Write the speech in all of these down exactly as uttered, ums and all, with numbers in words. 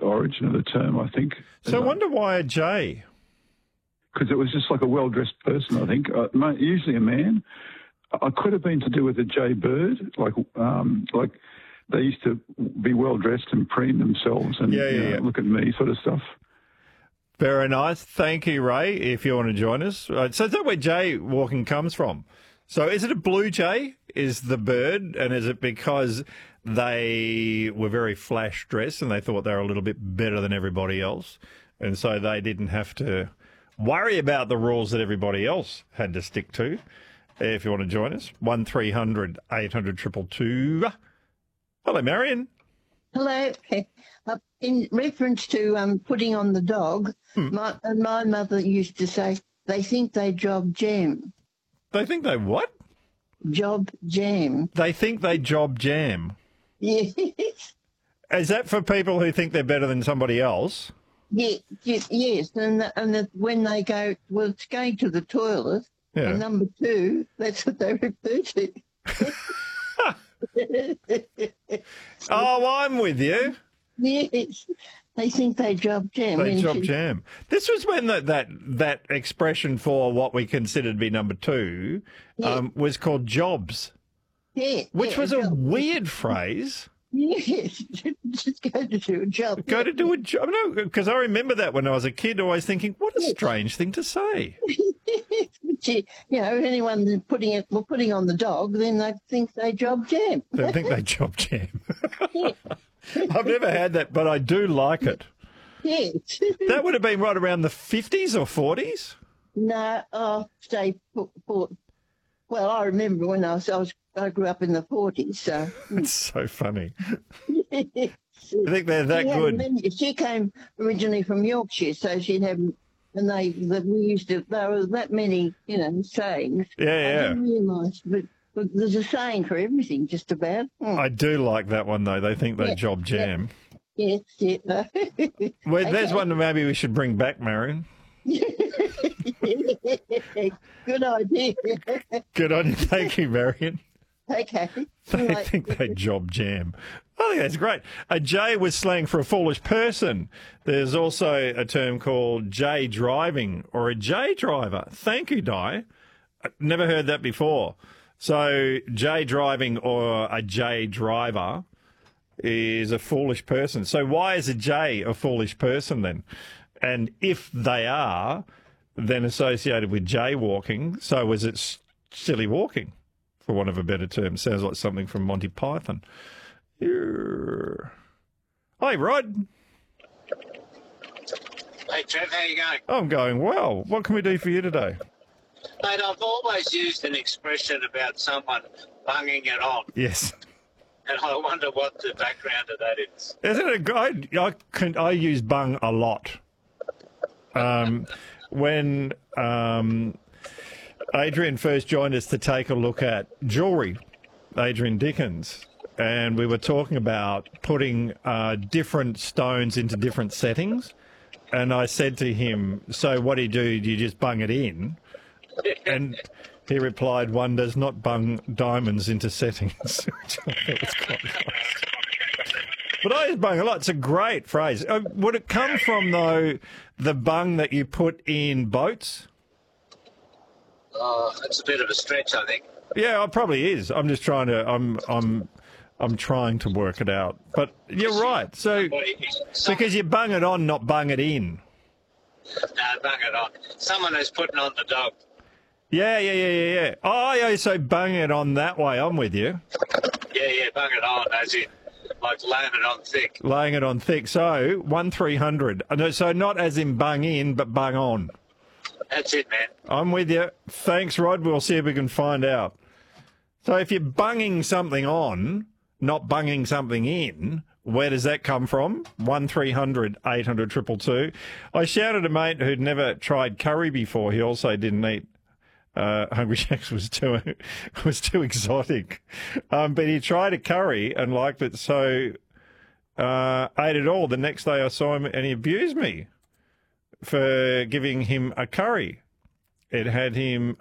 origin of the term, I think. So I wonder why a J? Because it was just like a well-dressed person, I think. Uh, usually a man. I could have been to do with a Jay Bird, like um, like they used to be well-dressed and preen themselves and yeah, yeah, you know, yeah. look at me sort of stuff. Very nice. Thank you, Ray, if you want to join us. Uh, so is that where jaywalking comes from? So is it a blue jay is the bird, and is it because they were very flash dressed and they thought they were a little bit better than everybody else, and so they didn't have to worry about the rules that everybody else had to stick to? If you want to join us, one three hundred eight hundred two two two. Hello, Marion. Hello. Uh, in reference to um, putting on the dog, hmm. my, my mother used to say, they think they job jam. They think they what? Job jam. They think they job jam. Yes. Is that for people who think they're better than somebody else? Yeah, yes, yes. And, the, and the, when they go, well, it's going to the toilet, Yeah. and number two, that's what they refer to. Oh, I'm with you. Yes. They think they job jam. They when job she- jam. This was when the, that that expression for what we considered to be number two Yeah. um, was called jobs, Yeah. which yeah, was a job. weird phrase. Yes. Just go to do a job. Go to do a job. No, because I remember that when I was a kid, always thinking, what a strange thing to say. But you, you know, anyone that's putting it, well, putting on the dog, then they think they job jam. They think they job jam. Yeah. I've never had that, but I do like it. Yes. That would have been right around the fifties or forties? No, oh, say, for, for, well, I remember when I was, I was, I grew up in the forties, so. It's so funny. I I think they're that good. Many, she came originally from Yorkshire, so she'd have, and they, that we used to, there were that many, you know, sayings. Yeah, I yeah. didn't realise, but, but there's a saying for everything, just about. Mm. I do like that one, though. They think they Yeah, job jam. Yes, yeah. Well, there's Okay. one that maybe we should bring back, Marion. Good idea. Good on you. Thank you, Marion. Okay. They Right. think they job jam. I think that's great. A J was slang for a foolish person. There's also a term called J driving or a J driver. Thank you, Di. I've never heard that before. So J driving or a J driver is a foolish person. So why is a J a foolish person then? And if they are then associated with jaywalking, so was it s- silly walking, for want of a better term? Sounds like something from Monty Python. Here. Hi, Rod. Hey, Trev, how you going? I'm going well. What can we do for you today? Mate, I've always used an expression about someone bunging it on, Yes. and I wonder what the background of that is. Isn't it good? I, I, can, I use bung a lot. Um, when um, Adrian first joined us to take a look at jewellery, Adrian Dickens, and we were talking about putting uh, different stones into different settings. And I said to him, so what do you do? Do you just bung it in? And he replied, one does not bung diamonds into settings. Which I thought was quite nice. But I use bung a lot. It's a great phrase. Uh, would it come from, though, the bung that you put in boats? Oh, that's a bit of a stretch, I think. Yeah, it probably is. I'm just trying to. I'm. I'm. I'm trying to work it out. But you're right. So Some, because you bung it on, not bung it in. no, bung it on. Someone who's putting on the dog. Yeah, yeah, yeah, yeah, yeah. Oh, yeah. So bung it on that way. I'm with you. Yeah, yeah, bung it on, as in, like laying it on thick. Laying it on thick. So one three hundred. No, so not as in bung in, but bung on. That's it, man. I'm with you. Thanks, Rod. We'll see if we can find out. So if you're bunging something on, not bunging something in, where does that come from? one three hundred eight hundred two two two. I shouted at a mate who'd never tried curry before. He also didn't eat uh, Hungry Jack's was too was too exotic. Um, but he tried a curry and liked it, so uh, ate it all. The next day I saw him and he abused me for giving him a curry. It had him up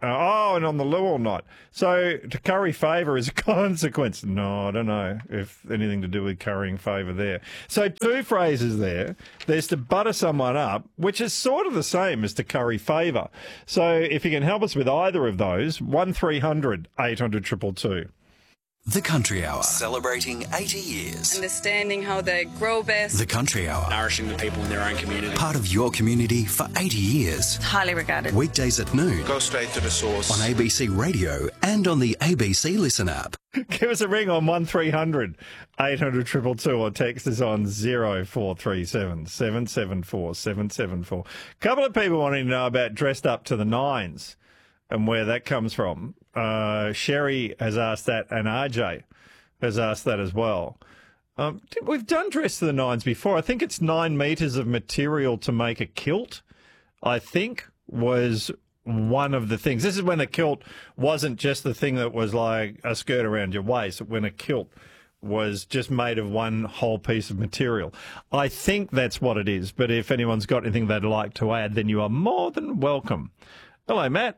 Uh, oh, and on the loo all night. So to curry favour is a consequence. No, I don't know if anything to do with currying favour there. So two phrases there. There's to butter someone up, which is sort of the same as to curry favour. So if you can help us with either of those, one three hundred eight hundred two two two. The Country Hour, celebrating eighty years. Understanding how they grow best. The Country Hour, nourishing the people in their own community. Part of your community for eighty years. Highly regarded. Weekdays at noon. Go straight to the source. On A B C Radio and on the A B C Listen app. Give us a ring on one three hundred eight hundred two two two or text us on zero four three seven seven seven four seven seven four. A couple of people wanting to know about dressed up to the nines and where that comes from. Uh, Sherry has asked that, and R J has asked that as well. Um, we've done dress to the nines before. I think it's nine metres of material to make a kilt, I think, was one of the things. This is when a kilt wasn't just the thing that was like a skirt around your waist, when a kilt was just made of one whole piece of material. I think that's what it is, but if anyone's got anything they'd like to add, then you are more than welcome. Hello, Matt.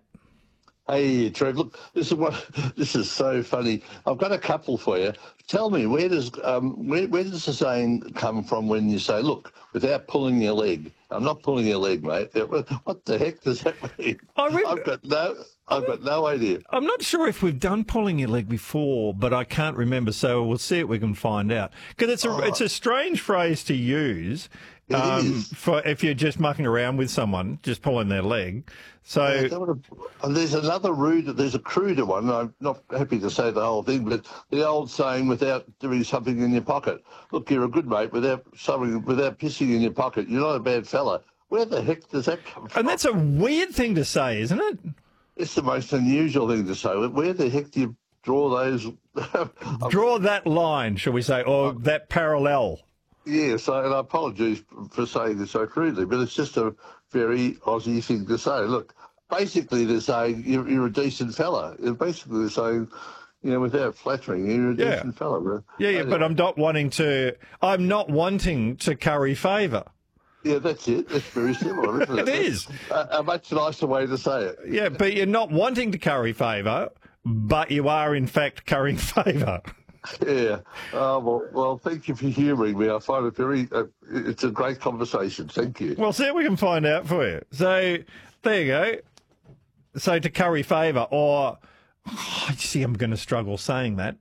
Hey, Trev, look, this is what this is so funny. I've got a couple for you. Tell me, where does um, where, where does the saying come from when you say, look, without pulling your leg? I'm not pulling your leg, mate. What the heck does that mean? I re- I've got no I've got no idea. I'm not sure if we've done pulling your leg before, but I can't remember, so we'll see if we can find out. Because it's a, oh. it's a strange phrase to use. Um, for if you're just mucking around with someone, just pulling their leg. So yeah, and there's another rude, there's a cruder one. I'm not happy to say the whole thing, but the old saying, without doing something in your pocket. Look, you're a good mate without something, without pissing in your pocket. You're not a bad fella. Where the heck does that come from? And that's a weird thing to say, isn't it? It's the most unusual thing to say. Where the heck do you draw those? Draw that line, shall we say, or that parallel. Yes, and I apologise for saying this so crudely, but it's just a very Aussie thing to say. Look, basically they're saying you're, you're a decent fella. Basically they're saying, you know, without flattering, you're a yeah. decent fella. But yeah, yeah, but I'm not wanting to. I'm not wanting to curry favour. Yeah, that's it. It's very similar, isn't it? It is a, a much nicer way to say it. Yeah, but you're not wanting to curry favour, but you are in fact currying favour. Yeah. Uh, well, well, thank you for humouring me. I find it very, uh, it's a great conversation. Thank you. Well, see if we can find out for you. So, there you go. So, to curry favour, or, oh, you see, I'm going to struggle saying that.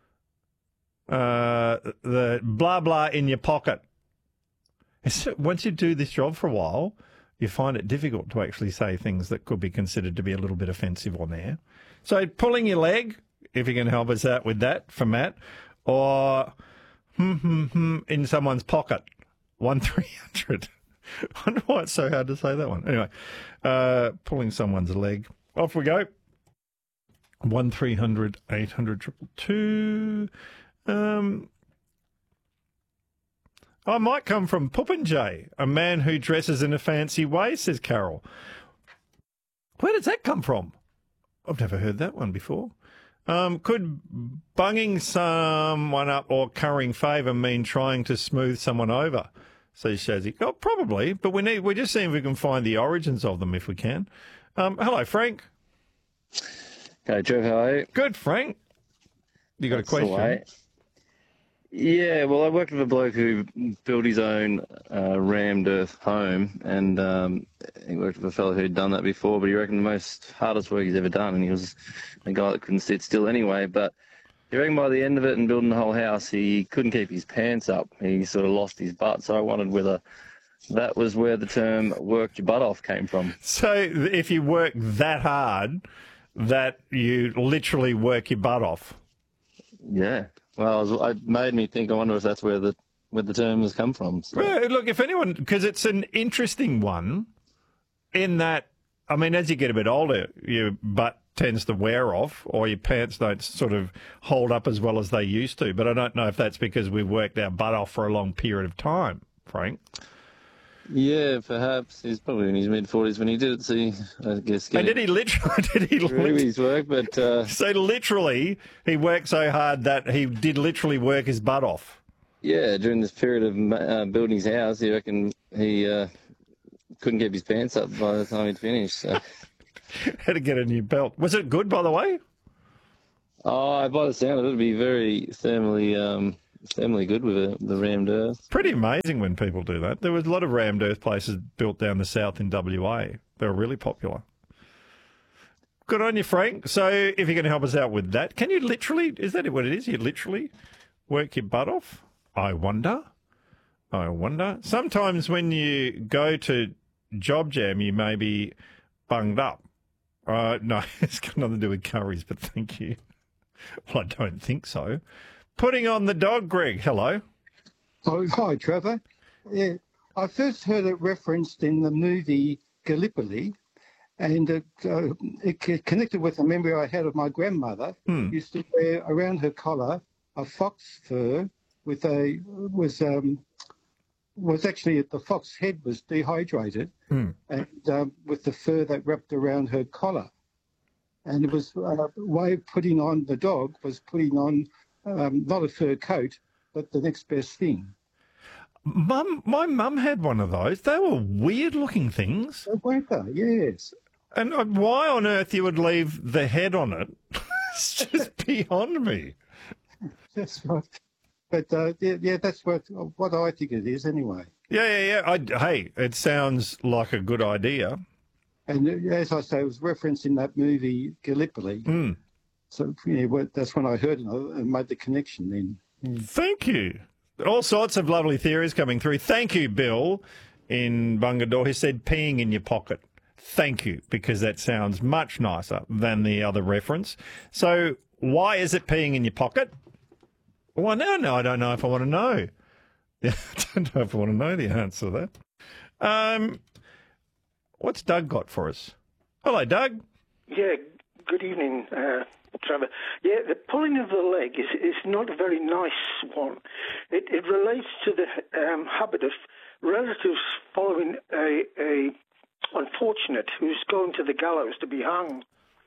Uh, the blah, blah in your pocket. It's, once you do this job for a while, you find it difficult to actually say things that could be considered to be a little bit offensive on there. So, pulling your leg, if you can help us out with that for Matt, or hmm, hmm, hmm, in someone's pocket, one three hundred. I wonder why it's so hard to say that one. Anyway, uh, pulling someone's leg. Off we go. one three hundred eight hundred two two two. Um, I might come from Puppinjay, a man who dresses in a fancy way, says Carol. Where does that come from? I've never heard that one before. Um, could bunging someone up or currying favour mean trying to smooth someone over? Says Shazzy. Oh, probably, but we need, we're just seeing if we can find the origins of them if we can. Um, hello, Frank. Hey, Joe, how are you? Good, Frank. You got That's a question? Yeah, well, I worked with a bloke who built his own uh, rammed earth home, and um, he worked with a fellow who'd done that before, but he reckoned the most hardest work he's ever done, and he was a guy that couldn't sit still anyway, but he reckoned by the end of it and building the whole house, he couldn't keep his pants up. He sort of lost his butt, so I wondered whether that was where the term worked your butt off came from. So if you work that hard, that you literally work your butt off? Yeah. Well, it, was, it made me think, I wonder if that's where the where the term has come from. So. Well, look, if anyone, because it's an interesting one in that, I mean, as you get a bit older, your butt tends to wear off or your pants don't sort of hold up as well as they used to. But I don't know if that's because we've worked our butt off for a long period of time, Frank. Yeah, perhaps. He's probably in his mid-forties when he did it, so he, I guess... And did he literally... Did he literally his work, but... Uh, so literally, he worked so hard that he did literally work his butt off? Yeah, during this period of uh, building his house, he reckoned he uh, couldn't keep his pants up by the time he'd finished, so... Had to get a new belt. Was it good, by the way? Oh, by the sound of it, it'd be very thermally, um, thermally good with a, the rammed earth. Pretty amazing when people do that. There was a lot of rammed earth places built down the south in W A. They were really popular. Good on you, Frank. So if you can help us out with that, can you literally, is that what it is? You literally work your butt off? I wonder. I wonder. Sometimes when you go to Job Jam, you may be bunged up. Uh, no, it's got nothing to do with curries, but thank you. Well, I don't think so. Putting on the dog, Greg. Hello. Oh, hi, Trevor. Yeah, I first heard it referenced in the movie Gallipoli, and it, uh, it connected with a memory I had of my grandmother. Hmm. Used to wear around her collar a fox fur with a was um, was actually the fox head was dehydrated, Hmm. and um, with the fur that wrapped around her collar, and it was uh, a way of putting on the dog was putting on um, not a fur coat, but the next best thing. Mum, my mum had one of those. They were weird-looking things. Oh, weren't they? Yes. And uh, why on earth you would leave the head on it? It's just beyond me. That's right. But uh, yeah, yeah, that's what what I think it is anyway. Yeah, yeah, yeah. I, hey, it sounds like a good idea. And uh, as I say, it was referenced in that movie Gallipoli. Mm. So yeah, well, that's when I heard it and made the connection then. Yeah. Thank you. All sorts of lovely theories coming through. Thank you, Bill, in Bungadore, who said peeing in your pocket. Thank you, because that sounds much nicer than the other reference. So why is it peeing in your pocket? Well, no, no, I don't know if I want to know. Yeah, I don't know if I want to know the answer to that. Um, what's Doug got for us? Hello, Doug. Yeah, good evening, uh, Trevor. Yeah, the pulling of the leg is is not a very nice one. It it relates to the um, habit of relatives following a, a unfortunate who's going to the gallows to be hung.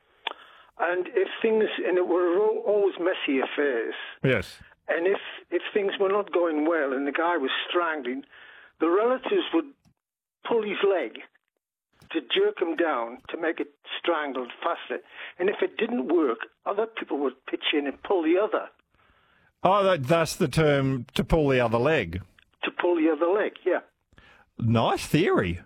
And if things, and it were all, always messy affairs. Yes. And if, if things were not going well and the guy was strangling, the relatives would pull his leg to jerk him down to make it strangled faster. And if it didn't work, other people would pitch in and pull the other. Oh, that, that's the term, to pull the other leg. To pull the other leg, yeah. Nice theory.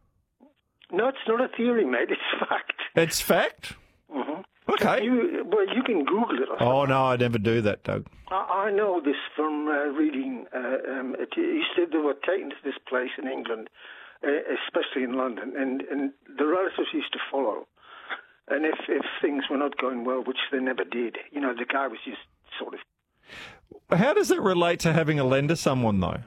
No, it's not a theory, mate. It's fact. It's fact? Mm-hmm. Okay. You, well, you can Google it. Or oh, no, I never do that, Doug. I, I know this from uh, reading. Uh, um, it, you said they were taken to this place in England, uh, especially in London, and, and the relatives used to follow. And if, if things were not going well, which they never did, you know, the guy was just sort of... How does it relate to having a lend to someone, though?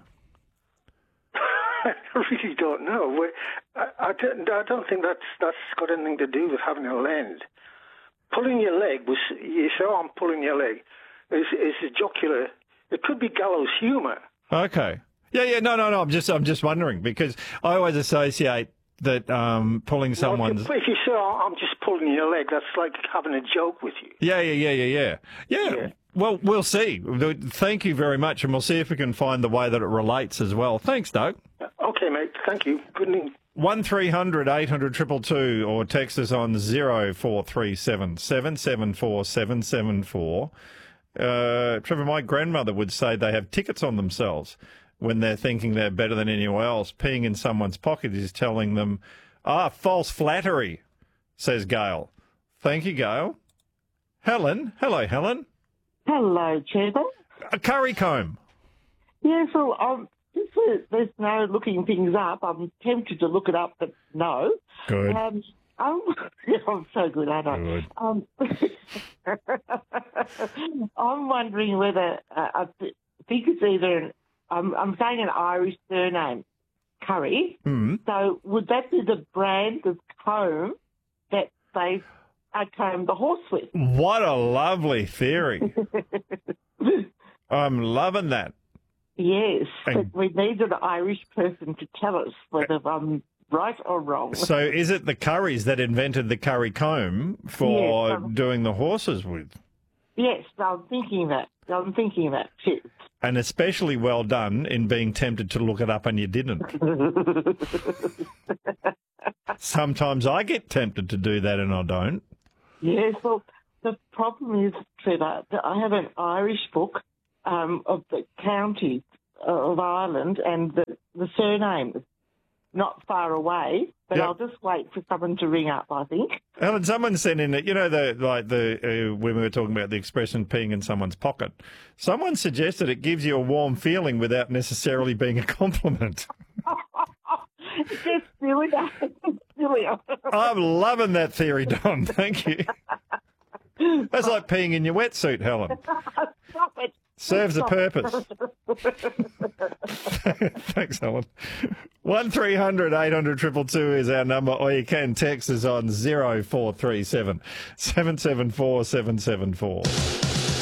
I really don't know. I, I, don't, I don't think that's that's got anything to do with having a lend. Pulling your leg was, you say, oh, I'm pulling your leg, is, is a jocular, it could be gallows humour. Okay. Yeah, yeah, no, no, no, I'm just, I'm just wondering, because I always associate that um, pulling someone's... Well, if you say, oh, I'm just pulling your leg, that's like having a joke with you. Yeah, yeah, yeah, yeah, yeah. Yeah, yeah. Well, we'll see. Thank you very much, and we'll see if we can find the way that it relates as well. Thanks, Doug. Okay, mate. Thank you. Good evening. one three hundred eight hundred two two two or text us on zero four three seven seven seven four seven seven four. Uh, Trevor, my grandmother would say they have tickets on themselves when they're thinking they're better than anyone else. Peeing in someone's pocket is telling them, ah, false flattery, says Gail. Thank you, Gail. Helen. Hello, Helen. Hello, Trevor. A curry comb. Yeah, so um, since there's no looking things up, I'm tempted to look it up, but no. Good. Um, I'm, I'm so good, aren't I? Good. Um, I'm wondering whether, uh, I think it's either, an, I'm, I'm saying an Irish surname, Curry. Mm. So would that be the brand of comb that they uh, comb the horse with? What a lovely theory. I'm loving that. Yes, And- but we need an Irish person to tell us whether I'm right or wrong. So is it the Currys that invented the curry comb for Yes, um, doing the horses with? Yes, I'm thinking that. I'm thinking that, yes. And especially well done in being tempted to look it up and you didn't. Sometimes I get tempted to do that and I don't. Yes, well, the problem is, Trevor, that I have an Irish book um, of the county of Ireland and the, the surname is not far away, but Yep. I'll just wait for someone to ring up, I think. Ellen, someone sent in, you know, the like the uh, when we were talking about the expression peeing in someone's pocket, someone suggested it gives you a warm feeling without necessarily being a compliment. It's just silly. It's silly. I'm loving that theory, Don. Thank you. That's like peeing in your wetsuit, Helen. Stop it. Serves a Stop. purpose. Thanks, Helen. one three hundred eight hundred two two two is our number, or you can text us on zero four three seven seven seven four seven seven four.